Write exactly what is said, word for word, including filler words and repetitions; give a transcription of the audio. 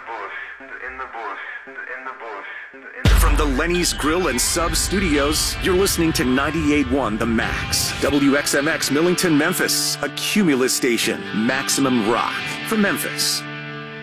bush, in the bush, in the bush, in the From the Lenny's Grill and Sub Studios, you're listening to ninety-eight point one The Max. W X M X Millington, Memphis, a Cumulus station. Maximum rock for Memphis.